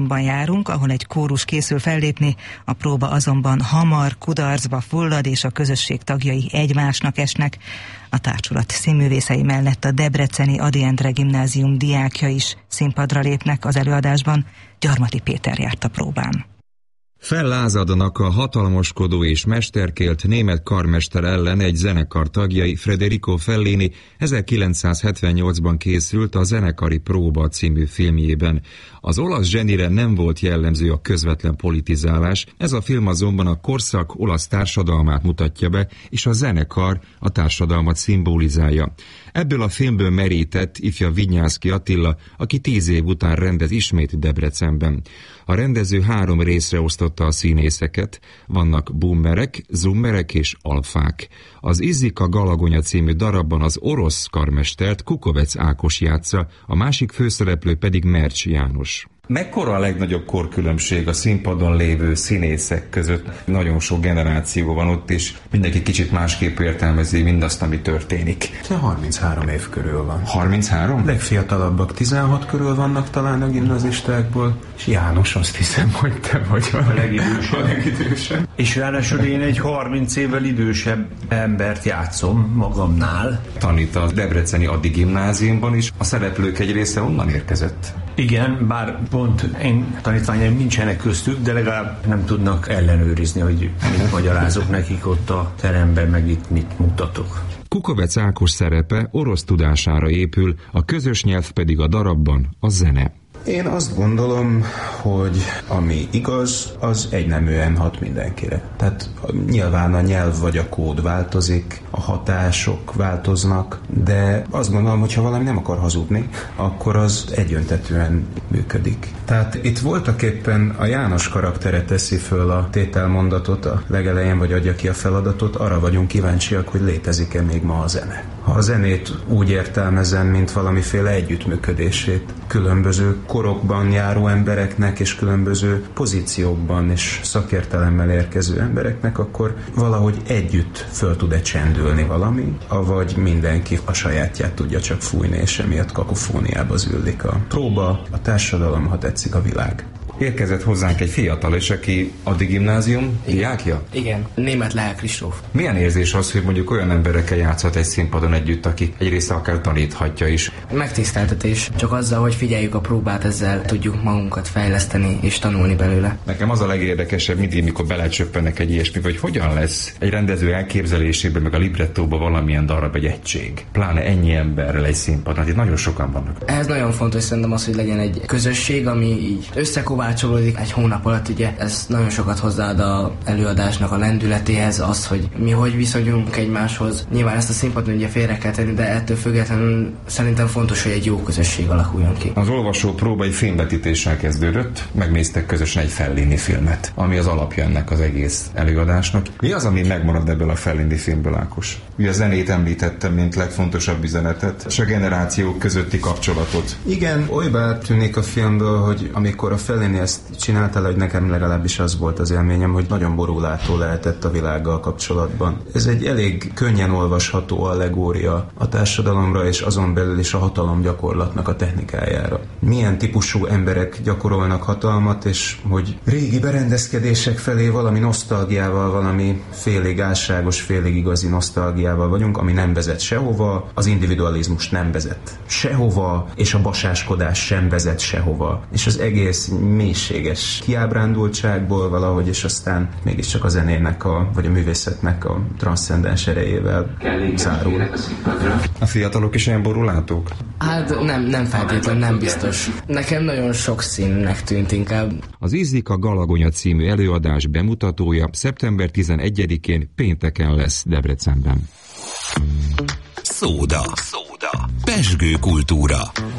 járunk, ahol egy kórus készül fellépni, a próba azonban hamar kudarcba fullad, és a közösség tagjai egymásnak esnek. A társulat színművészei mellett a debreceni Ady Endre gimnázium diákja is színpadra lépnek az előadásban. Gyarmati Péter járt a próbán. Fellázadnak a hatalmaskodó és mesterkélt német karmester ellen egy zenekar tagjai. Federico Fellini 1978-ban készült a Zenekari próba című filmjében. Az olasz zsenire nem volt jellemző a közvetlen politizálás, ez a film azonban a korszak olasz társadalmát mutatja be, és a zenekar a társadalmat szimbolizálja. Ebből a filmből merített ifja Vinyánszky Attila, aki 10 év után rendez ismét Debrecenben. A rendező 3 részre osztotta a színészeket, vannak boomerek, zoomerek és alfák. Az Izika Galagonya című darabban az orosz karmestert Kukovec Ákos játsza, a másik főszereplő pedig Mercs János. Mekkora a legnagyobb korkülönbség a színpadon lévő színészek között? Nagyon sok generáció van ott, és mindenki kicsit másképp értelmezi mindazt, ami történik. 33 év körül van. 33? Legfiatalabbak 16 körül vannak talán a gimnazistákból, és János, azt hiszem, hogy te vagy a legidősebb. És ráadásul én egy 30 évvel idősebb embert játszom magamnál. Tanít a debreceni Ady gimnáziumban is. A szereplők egy része onnan érkezett. Igen, bár pont én tanítványaim nincsenek köztük, de legalább nem tudnak ellenőrizni, hogy mit magyarázok nekik ott a teremben, meg itt mit mutatok. Kukovec Ákos szerepe orosz tudására épül, a közös nyelv pedig a darabban a zene. Én azt gondolom, hogy ami igaz, az egyneműen hat mindenkire. Tehát nyilván a nyelv vagy a kód változik, a hatások változnak, de azt gondolom, hogy ha valami nem akar hazudni, akkor az egyöntetűen működik. Tehát itt voltaképpen a János karaktere teszi föl a tételmondatot a legelején, vagy adja ki a feladatot, arra vagyunk kíváncsiak, hogy létezik-e még ma a zene. Ha a zenét úgy értelmezem, mint valamiféle együttműködését különböző korokban járó embereknek és különböző pozíciókban és szakértelemmel érkező embereknek, akkor valahogy együtt föl tud-e csendülni valami, avagy mindenki a sajátját tudja csak fújni, és emiatt kakofóniába züllik a próba, a társadalom, ha tetszik a világ. Érkezett hozzánk egy fiatal, és aki Ady gimnázium diákja? Igen, Németh Lehel Kristóf. Milyen érzés az, hogy mondjuk olyan emberekkel játszhat egy színpadon együtt, aki egyrészt akár taníthatja is? Megtiszteltetés. Csak azzal, hogy figyeljük a próbát, ezzel tudjuk magunkat fejleszteni és tanulni belőle. Nekem az a legérdekesebb mindig, mikor belecsöppennek egy ilyesmi, hogy hogyan lesz egy rendező elképzelésében, meg a librettóban valamilyen darab, egy egység. Pláne ennyi emberrel egy színpadon, itt nagyon sokan vannak. Ez nagyon fontos szerintem az, hogy legyen egy közösség, ami így összekovácsolódik egy hónap alatt, ugye ez nagyon sokat hozzáad az előadásnak a lendületéhez, az, hogy mi hogy viszonyulunk egymáshoz. Nyilván ezt a színpadon ugye félre kell tenni, de ettől függetlenül szerintem fontos, hogy egy jó közösség alakuljon ki. Az olvasó próba egy filmvetítéssel kezdődött, megnéztek közösen egy Fellini filmet, ami az alapja ennek az egész előadásnak. Mi az, ami megmarad ebből a Fellini filmből, Ákos? Ugye a zenét említettem, mint legfontosabb üzenetet, és a generációk közötti kapcsolatot. Igen, olybá tűnik a filmből, hogy amikor a Fellini ezt csinálta, hogy nekem legalábbis az volt az élményem, hogy nagyon borulátó lehetett a világgal kapcsolatban. Ez egy elég könnyen olvasható allegória a társadalomra, és azon belül is a hatalomgyakorlatnak a technikájára. Milyen típusú emberek gyakorolnak hatalmat, és hogy régi berendezkedések felé valami nosztalgiával, valami félig álságos, félig igazi nosztalgiával vagyunk, ami nem vezet sehova, az individualizmus nem vezet sehova, és a basáskodás sem vezet sehova. És az egész mélységes kiábrándultságból valahogy, és aztán mégiscsak a zenének, vagy a művészetnek a transzcendens erejével zárul. A fiatalok is ilyen borulátók? Hát nem feltétlenül, nem biztos. Nekem nagyon sok színnek tűnt inkább. Az Izika Galagonya című előadás bemutatója szeptember 11-én pénteken lesz Debrecenben. Szóda. Pezsgő kultúra.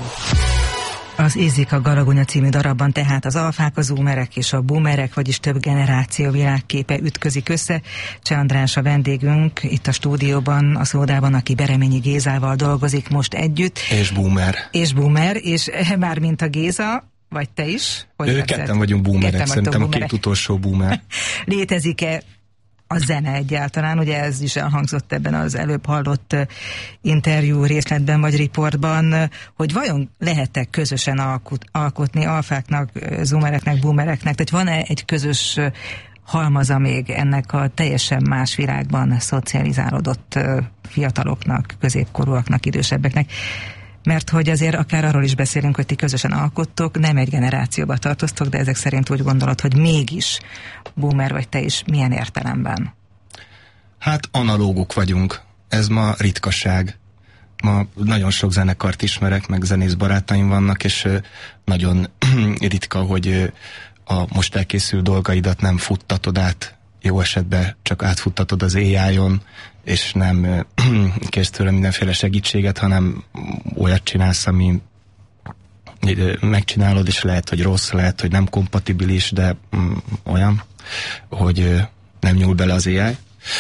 Az Izika Galagonya című darabban tehát az alfák, a zoomerek és a boomerek, vagyis több generáció világképe ütközik össze. Cseh András a vendégünk itt a stúdióban, a Szódában, aki Bereményi Gézával dolgozik most együtt. És boomer, és már mint a Géza, vagy te is? Ketten vagyunk boomerek, szerintem a két utolsó boomer. Létezik-e a zene egyáltalán, ugye ez is elhangzott ebben az előbb hallott interjú részletben vagy riportban, hogy vajon lehet-e közösen alkotni alfáknak, zoomereknek, boomereknek, tehát van-e egy közös halmaza még ennek a teljesen más világban szocializálódott fiataloknak, középkorúaknak, idősebbeknek? Mert hogy azért akár arról is beszélünk, hogy ti közösen alkottok, nem egy generációba tartoztok, de ezek szerint úgy gondolod, hogy mégis boomer vagy te is, milyen értelemben? Hát analóguk vagyunk. Ez ma ritkaság. Ma nagyon sok zenekart ismerek, meg zenész barátaim vannak, és nagyon ritka, hogy a most elkészült dolgaidat nem futtatod át, jó esetben csak átfuttatod az AI-on, és nem kérsz tőle mindenféle segítséget, hanem olyat csinálsz, ami megcsinálod, és lehet, hogy rossz, lehet, hogy nem kompatibilis, de olyan, hogy nem nyúl bele az AI.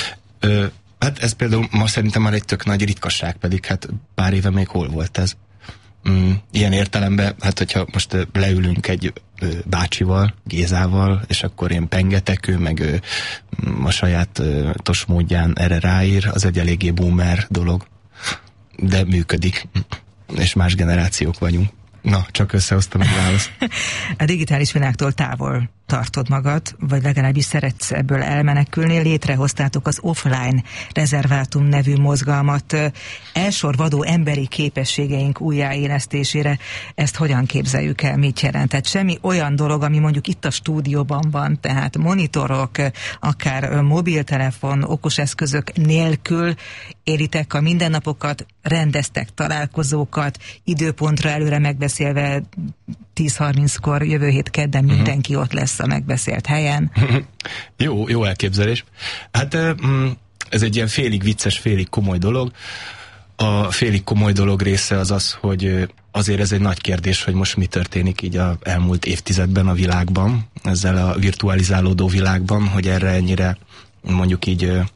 Hát ez például ma szerintem már egy tök nagy ritkaság, pedig hát pár éve még hol volt ez. Ilyen értelemben, hát hogyha most leülünk egy bácsival, Gézával, és akkor én pengetek, ő meg a sajátos módján erre ráír, az egy eléggé boomer dolog, de működik, és más generációk vagyunk. Na, csak összehoztam egy választ. A digitális világtól távol tartod magad, vagy legalábbis szeretsz ebből elmenekülni. Létrehoztátok az Offline Rezervátum nevű mozgalmat elsorvadó emberi képességeink újjáélesztésére. Ezt hogyan képzeljük el, mit jelent? Tehát semmi olyan dolog, ami mondjuk itt a stúdióban van, tehát monitorok, akár mobiltelefon, okos eszközök nélkül élitek a mindennapokat, rendeztek találkozókat, időpontra előre megbeszélve 10:30-kor, jövő hét kedden mindenki ott lesz a megbeszélt helyen. Jó elképzelés. Hát ez egy ilyen félig vicces, félig komoly dolog. A félig komoly dolog része az az, hogy azért ez egy nagy kérdés, hogy most mi történik így az elmúlt évtizedben a világban, ezzel a virtualizálódó világban, hogy erre ennyire mondjuk így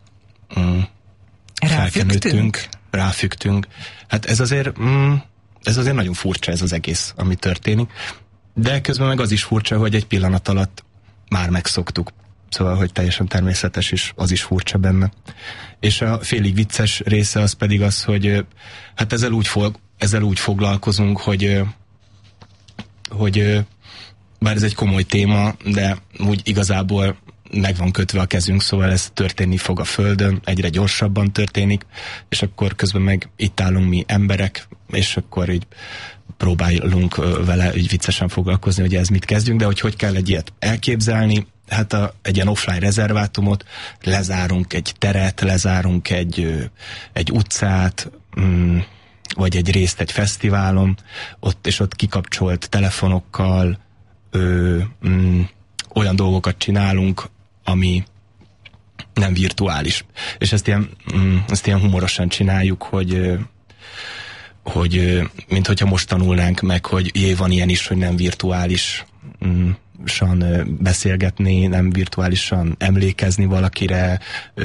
ráfügtünk. Hát ez azért nagyon furcsa, ez az egész, ami történik. De közben meg az is furcsa, hogy egy pillanat alatt már megszoktuk. Szóval, hogy teljesen természetes, és az is furcsa benne. És a félig vicces része az pedig az, hogy hát ezzel úgy foglalkozunk, hogy bár ez egy komoly téma, de úgy igazából meg van kötve a kezünk, szóval ez történni fog a Földön, egyre gyorsabban történik, és akkor közben meg itt állunk mi emberek, és akkor így próbálunk vele így viccesen foglalkozni, hogy ez mit kezdjünk, de hogy kell egy ilyet elképzelni, hát egy ilyen offline rezervátumot, lezárunk egy teret, lezárunk egy utcát, vagy egy részt egy fesztiválon, ott kikapcsolt telefonokkal olyan dolgokat csinálunk, ami nem virtuális. És ezt ilyen humorosan csináljuk, hogy mint hogyha most tanulnánk meg, hogy van ilyen is, hogy nem virtuálisan beszélgetni, nem virtuálisan emlékezni valakire.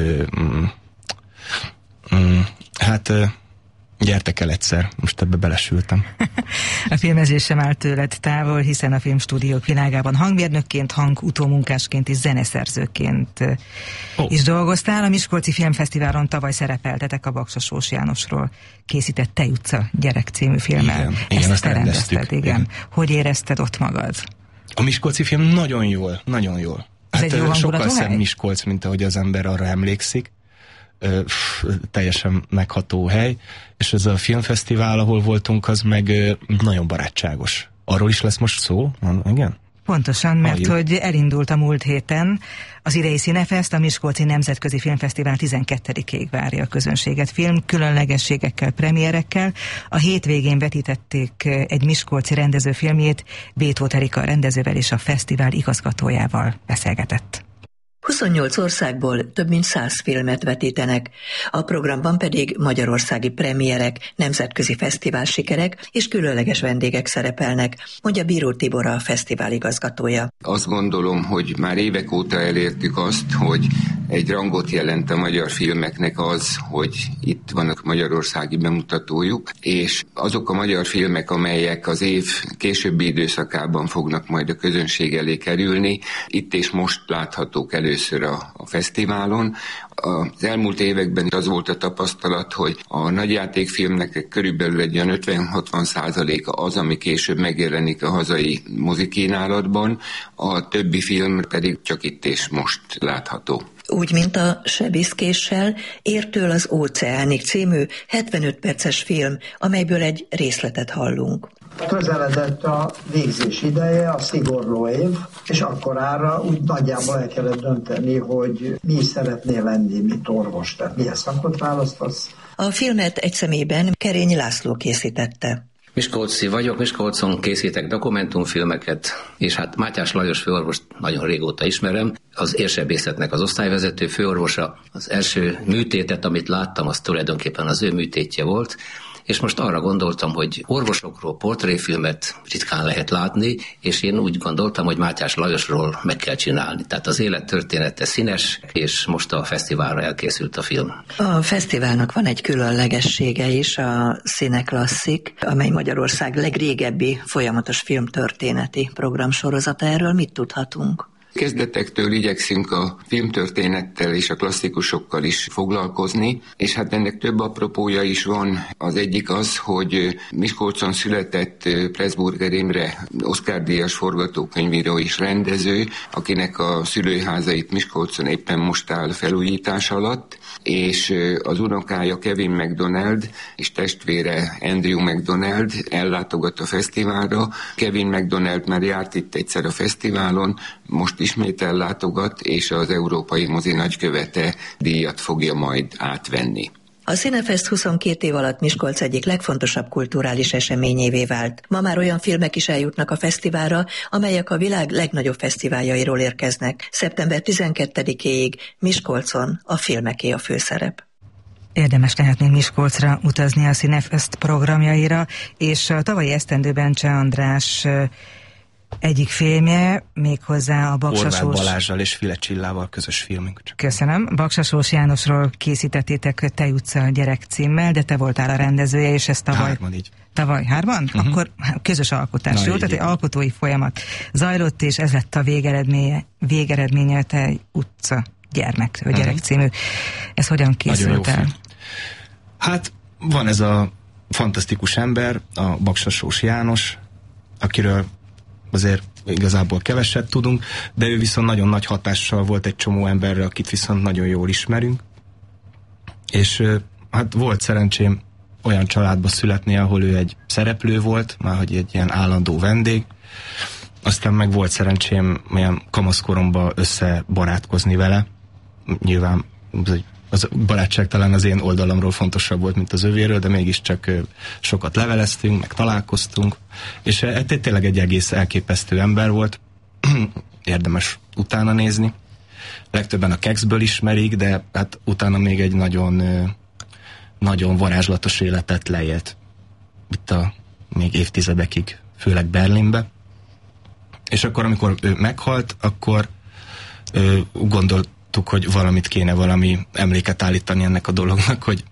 Hát gyertek el egyszer, most ebbe belesültem. A filmezés sem áll tőled távol, hiszen a filmstúdiók világában hangmérnökként, hangutómunkásként és zeneszerzőként is dolgoztál. A Miskolci Filmfesztiválon tavaly szerepeltetek a Baksa Sós Jánosról készített Tej utca gyerek című filmmel. Igen, ezt rendeztük. Igen. Hogy érezted ott magad? A miskolci film nagyon jól. Hát sokkal szebb Miskolc, mint ahogy az ember arra emlékszik. Teljesen megható hely, és ez a filmfesztivál, ahol voltunk, az meg nagyon barátságos. Arról is lesz most szó? Igen? Pontosan, mert hogy elindult a múlt héten az idei Cinefest, a Miskolci Nemzetközi Filmfesztivál 12-ig várja a közönséget film különlegességekkel, premierekkel. A hétvégén vetítették egy miskolci rendező filmjét, Bétót Erika rendezővel és a fesztivál igazgatójával beszélgetett. 28 országból több mint 100 filmet vetítenek, a programban pedig magyarországi premierek, nemzetközi fesztivál sikerek és különleges vendégek szerepelnek, mondja Bíró Tibor, a fesztivál igazgatója. Azt gondolom, hogy már évek óta elértük azt, hogy egy rangot jelent a magyar filmeknek az, hogy itt vannak magyarországi bemutatójuk, és azok a magyar filmek, amelyek az év későbbi időszakában fognak majd a közönség elé kerülni, itt és most láthatók először a fesztiválon. Az elmúlt években az volt a tapasztalat, hogy a nagyjátékfilmnek körülbelül egy olyan 50-60%-a az, ami később megjelenik a hazai mozikínálatban, a többi film pedig csak itt és most látható. Úgy, mint a Sebiszkéssel, Értől az óceánig című 75 perces film, amelyből egy részletet hallunk. Közeledett a végzés ideje, a szigorló év, és akkorára úgy nagyjából el kellett dönteni, hogy mi szeretnél lenni, mint orvos, tehát milyen szakot választasz. A filmet egy személyben Kerényi László készítette. Miskolci vagyok, Miskolcon készítek dokumentumfilmeket, és hát Mátyás Lajos főorvost nagyon régóta ismerem. Az érsebészetnek az osztályvezető főorvosa. Az első műtétet, amit láttam, az tulajdonképpen az ő műtétje volt, és most arra gondoltam, hogy orvosokról portréfilmet ritkán lehet látni, és én úgy gondoltam, hogy Mátyás Lajosról meg kell csinálni. Tehát az élettörténete színes, és most a fesztiválra elkészült a film. A fesztiválnak van egy különlegessége is, a Cine Klasszik, amely Magyarország legrégebbi folyamatos filmtörténeti programsorozata. Erről mit tudhatunk? Kezdetektől igyekszünk a filmtörténettel és a klasszikusokkal is foglalkozni, és hát ennek több apropója is van. Az egyik az, hogy Miskolcon született Pressburger Imre Oscar-díjas forgatókönyvíró és rendező, akinek a szülőházait Miskolcon éppen most áll felújítás alatt, és az unokája Kevin MacDonald és testvére Andrew MacDonald ellátogat a fesztiválra. Kevin MacDonald már járt itt egyszer a fesztiválon, most ismét ellátogat, és az Európai Mozi nagykövete díjat fogja majd átvenni. A Cinefest 22 év alatt Miskolc egyik legfontosabb kulturális eseményévé vált. Ma már olyan filmek is eljutnak a fesztiválra, amelyek a világ legnagyobb fesztiváljairól érkeznek. Szeptember 12-éig Miskolcon a filmeké a főszerep. Érdemes lehet még Miskolcra utazni a Cinefest programjaira, és a tavalyi esztendőben Cseh András egyik filmje, méghozzá a Baksasós... Horváth Balázssal és File Csillával közös filmünk. Köszönöm. Baksasós Jánosról készítettétek Tej utca gyerek címmel, de te voltál a rendezője, és ez tavaly... Hárman így. Tavaly 3? Akkor közös alkotás, jó? Tehát egy alkotói folyamat zajlott, és ez lett a végeredménye Tej utca gyerek című. Ez hogyan készült el? Hát van ez a fantasztikus ember, a Baksasós János, akiről azért igazából keveset tudunk, de ő viszont nagyon nagy hatással volt egy csomó emberre, akit viszont nagyon jól ismerünk. És hát volt szerencsém olyan családba születni, ahol ő egy szereplő volt, már hogy egy ilyen állandó vendég. Aztán meg volt szerencsém olyan kamaszkoromban összebarátkozni vele. Nyilván az barátság talán az én oldalamról fontosabb volt, mint az övéről, de mégiscsak sokat leveleztünk, meg találkoztunk, és tényleg egy egész elképesztő ember volt, érdemes utána nézni. Legtöbben a Kexből ismerik, de hát utána még egy nagyon, nagyon varázslatos életet leélt. Itt még évtizedekig, főleg Berlinbe. És akkor, amikor ő meghalt, akkor gondoltuk, hogy valamit kéne, valami emléket állítani ennek a dolognak, hogy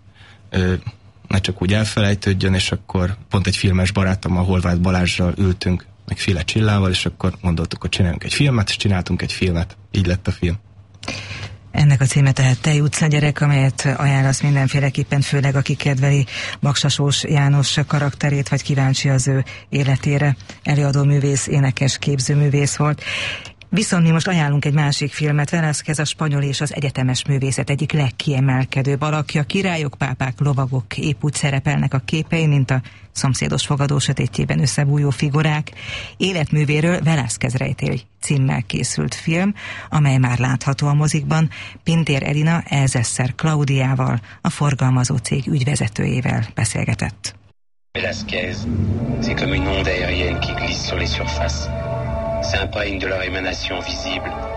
ne csak úgy elfelejtődjön, és akkor pont egy filmes barátommal, Horváth Balázssal ültünk, meg File Csillával, és akkor gondoltuk, hogy csináljunk egy filmet, és csináltunk egy filmet. Így lett a film. Ennek a címe tehát Tej utca gyerek, amelyet ajánlasz mindenféleképpen, főleg aki kedveli Baksasós János karakterét, vagy kíváncsi az ő életére. Előadó művész, énekes, képzőművész volt. Viszont mi most ajánlunk egy másik filmet, Velázquez a spanyol és az egyetemes művészet egyik legkiemelkedőbb alakja. Királyok, pápák, lovagok épp úgy szerepelnek a képei, mint a szomszédos fogadó sötétjében összebújó figurák. Életművéről Velázquez rejtély címmel készült film, amely már látható a mozikban. Pintér Edina Elzesszer Klaudiával, a forgalmazó cég ügyvezetőjével beszélgetett. Velázquez, c'est comme une onde aérienne qui glisse sur les surfaces. C'est un prime de leur émanation visible pour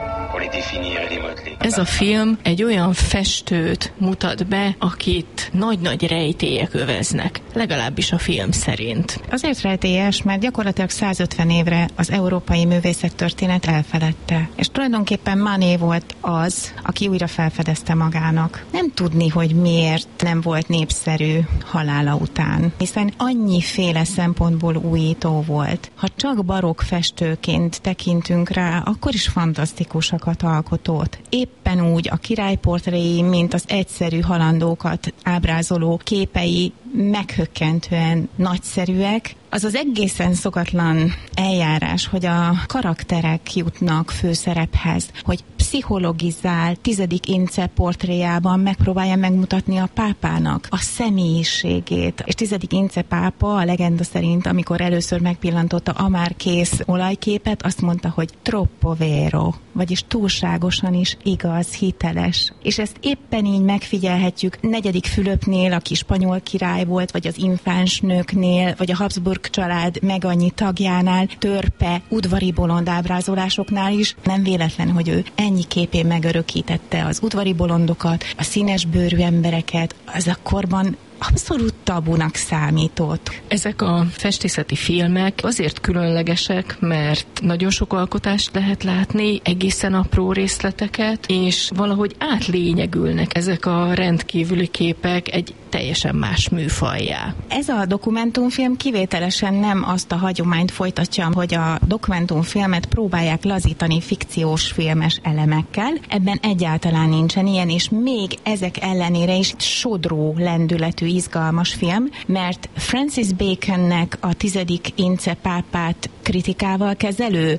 Ez a film egy olyan festőt mutat be, akit nagy-nagy rejtélyek öveznek, legalábbis a film szerint. Azért rejtélyes, mert gyakorlatilag 150 évre az európai művészettörténet elfeledte. És tulajdonképpen Manet volt az, aki újra felfedezte magának. Nem tudni, hogy miért nem volt népszerű halála után, hiszen annyiféle szempontból újító volt. Ha csak barokk festőként tekintünk rá, akkor is fantasztikusakat alkotott. Éppen úgy a királyportréi, mint az egyszerű halandókat ábrázoló képei meghökkentően nagyszerűek. Az az egészen szokatlan eljárás, hogy a karakterek jutnak főszerephez, hogy pszichologizál 10. Ince portréjában megpróbálja megmutatni a pápának a személyiségét. És 10. Ince pápa a legenda szerint, amikor először megpillantotta a már kész olajképet, azt mondta, hogy troppo vero, vagyis túlságosan is igaz, hiteles. És ezt éppen így megfigyelhetjük 4. Fülöpnél, aki spanyol király volt, vagy az infáns nőknél, vagy a Habsburg család meg annyi tagjánál, törpe, udvari bolond ábrázolásoknál is. Nem véletlen, hogy ő ennyi képén megörökítette az udvari bolondokat, a színes bőrű embereket, az a korban abszolút tabunak számított. Ezek a festészeti filmek azért különlegesek, mert nagyon sok alkotást lehet látni, egészen apró részleteket, és valahogy átlényegülnek ezek a rendkívüli képek egy teljesen más műfajjá. Ez a dokumentumfilm kivételesen nem azt a hagyományt folytatja, hogy a dokumentumfilmet próbálják lazítani fikciós filmes elemekkel. Ebben egyáltalán nincsen ilyen, és még ezek ellenére is sodró lendületű, izgalmas film, mert Francis Baconnek a 10. Ince pápát kritikával kezelő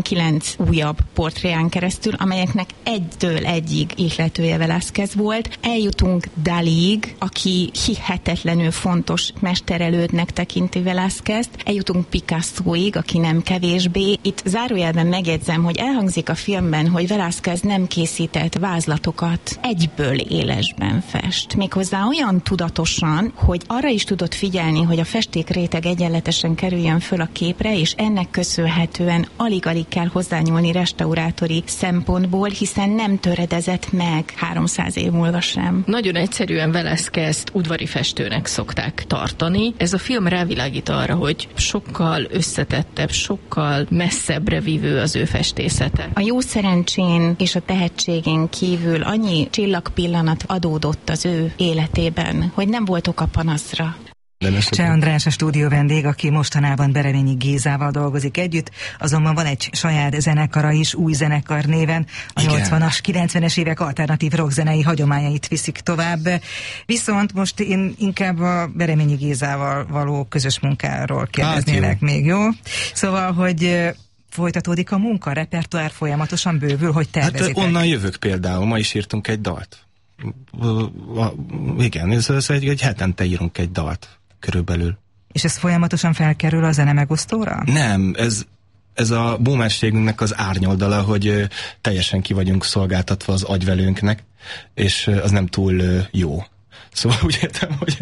19 újabb portréján keresztül, amelyeknek egytől egyig ihletője Velázquez volt. Eljutunk Dalig, aki hihetetlenül fontos mesterelődnek tekinti Velázquezt. Eljutunk Picassóig, aki nem kevésbé. Itt zárójelben megjegyzem, hogy elhangzik a filmben, hogy Velázquez nem készített vázlatokat, egyből élesben fest. Méghozzá olyan tudatosan, hogy arra is tudott figyelni, hogy a festékréteg egyenletesen kerüljön föl a képre, és ennek köszönhetően alig-alig kell hozzányúlni restaurátori szempontból, hiszen nem töredezett meg 300 év múlva sem. Nagyon egyszerűen Velázquezt udvari festőnek szokták tartani. Ez a film rávilágít arra, hogy sokkal összetettebb, sokkal messzebbre vívő az ő festészete. A jó szerencsén és a tehetségén kívül annyi csillagpillanat adódott az ő életében, hogy nem volt oka panaszra. Cseh András a stúdió vendég, aki mostanában Bereményi Gézával dolgozik együtt, azonban van egy saját zenekara is, új zenekar néven, a 80-as, 90-es évek alternatív rockzenei hagyományait viszik tovább. Viszont most én inkább a Bereményi Gézával való közös munkáról kérdeznélek még, jó? Szóval, hogy folytatódik a munka, a repertoár folyamatosan bővül, hogy tervezitek? Hát onnan jövök például, ma is írtunk egy dalt. Igen, ez egy hetente írunk egy dalt. Körülbelül. És ez folyamatosan felkerül a zene megosztóra? Nem, ez a boomerségünknek az árnyoldala, hogy teljesen ki vagyunk szolgáltatva az agyvelőnknek, és az nem túl jó. Szóval úgy értem, hogy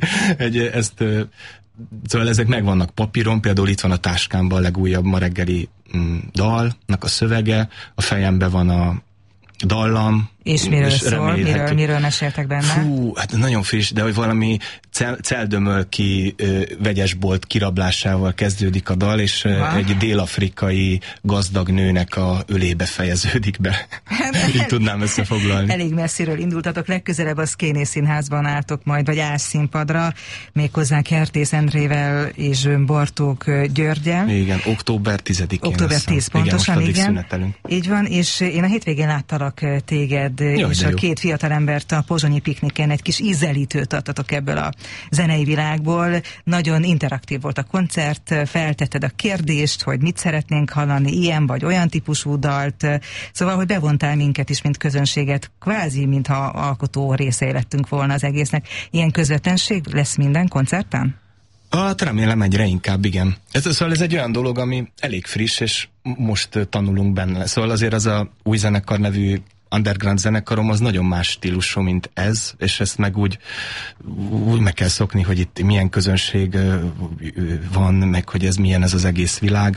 szóval ezek megvannak papíron, például itt van a táskámban a legújabb ma reggeli dalnak a szövege, a fejemben van a dallam. És miről szól? Miről meséltek benne? Fú, hát nagyon friss, de hogy valami celdömölki vegyesbolt kirablásával kezdődik a dal, és egy dél-afrikai gazdag nőnek a ölébe fejeződik be. Így tudnám összefoglalni. Elég messziről indultatok, legközelebb a Szkéné Színházban álltok majd, vagy állsz színpadra, méghozzá Kertész Endrével és Bartók Györgyel. Igen, október 10-én. Október 10 pontosan, igen. Így van, és én a hétvégén láttalak téged, és a két fiatalembert a pozsonyi pikniken egy kis ízelítőt adtatok ebből a zenei világból. Nagyon interaktív volt a koncert, feltetted a kérdést, hogy mit szeretnénk hallani, ilyen vagy olyan típusú dalt, szóval, hogy bevontál minket is, mint közönséget, kvázi, mintha alkotó részei lettünk volna az egésznek. Ilyen közvetlenség lesz minden koncerten? Hát remélem egyre inkább, igen. Szóval ez egy olyan dolog, ami elég friss, és most tanulunk benne. Szóval azért az a új zenekar nevű underground zenekarom az nagyon más stílusú, mint ez, és ezt meg úgy meg kell szokni, hogy itt milyen közönség van, meg hogy ez milyen ez az egész világ.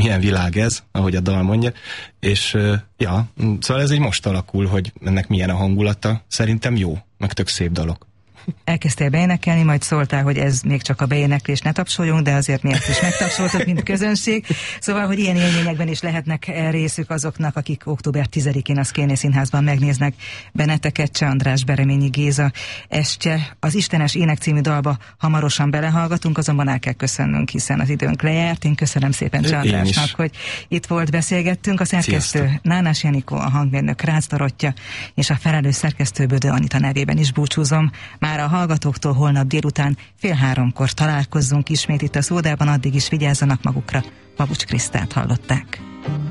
milyen világ ez, ahogy a dal mondja, és ja, szóval ez így most alakul, hogy ennek milyen a hangulata, szerintem jó, meg tök szép dalok. Elkezdtél beénekelni, majd szóltál, hogy ez még csak a beéneklés, ne tapsoljunk, de azért mi ezt is megtapsoltuk, mint közönség. Szóval, hogy ilyen élményekben is lehetnek részük azoknak, akik október 10-én a Szkéné Színházban megnéznek benneteket. Cseh András, Bereményi Géza estje. Az Istenes Ének című dalba hamarosan belehallgatunk, azonban el kell köszönnünk, hiszen az időnk lejárt. Én köszönöm szépen Cseh Andrásnak, hogy itt volt, beszélgettünk. A szerkesztő Nánás Janikó, a hangmérnök Rácz Dorottya, és a felelős szerkesztő Bödö Anita nevében is búcsúzom. Már a hallgatóktól holnap délután 14:30 találkozzunk ismét itt a Szódában, addig is vigyázzanak magukra. Pabucs Krisztát hallották.